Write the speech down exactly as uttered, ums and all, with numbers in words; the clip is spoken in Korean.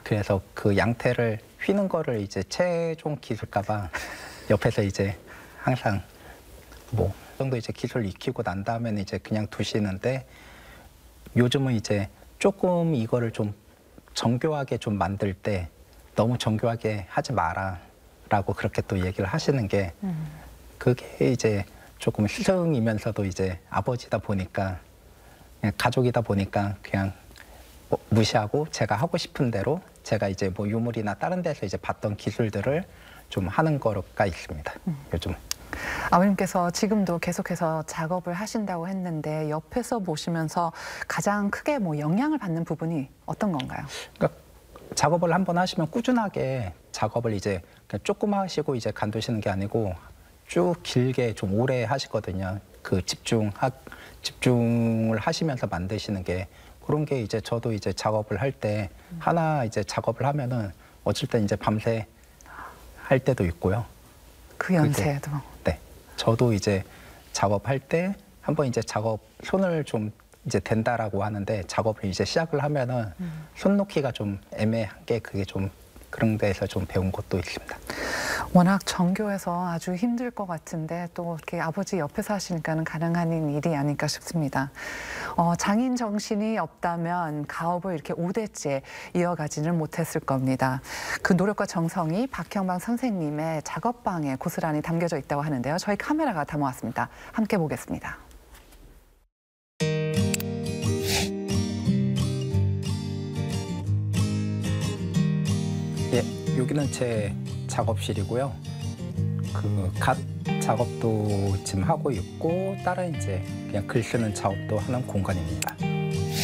그래서 그 양태를 휘는 거를 이제 최종 기술가가 옆에서 이제 항상 뭐 그 정도 이제 기술 익히고 난 다음에는 이제 그냥 두시는데, 요즘은 이제 조금 이거를 좀 정교하게 좀 만들 때 너무 정교하게 하지 마라 라고 그렇게 또 얘기를 하시는 게, 음. 그게 이제 조금 스승이면서도 이제 아버지다 보니까, 그냥 가족이다 보니까 그냥 뭐 무시하고 제가 하고 싶은 대로 제가 이제 뭐 유물이나 다른 데서 이제 봤던 기술들을 좀 하는 거가 있습니다. 음. 요즘. 아버님께서 지금도 계속해서 작업을 하신다고 했는데, 옆에서 보시면서 가장 크게 뭐 영향을 받는 부분이 어떤 건가요? 그러니까 작업을 한번 하시면 꾸준하게 작업을 이제 그냥 조금 하시고 이제 간두시는 게 아니고 쭉 길게 좀 오래 하시거든요. 그 집중 하, 집중을 하시면서 만드시는 게, 그런 게 이제 저도 이제 작업을 할 때 음. 하나 이제 작업을 하면은 어쩔 땐 이제 밤새 할 때도 있고요. 그 연세에도. 네. 저도 이제 작업할 때 한번 이제 작업 손을 좀 이제 댄다라고 하는데, 작업을 이제 시작을 하면은 음. 손 놓기가 좀 애매한 게, 그게 좀 그런 데서 좀 배운 것도 있습니다. 워낙 정교해서 아주 힘들 것 같은데, 또 이렇게 아버지 옆에서 하시니까는 가능한 일이 아닐까 싶습니다. 어, 장인 정신이 없다면 가업을 이렇게 오 대째 이어가지는 못했을 겁니다. 그 노력과 정성이 박형방 선생님의 작업방에 고스란히 담겨져 있다고 하는데요. 저희 카메라가 담아왔습니다. 함께 보겠습니다. 예, 여기는 제 작업실이고요. 그 갓 작업도 지금 하고 있고, 다른 이제 그냥 글 쓰는 작업도 하는 공간입니다.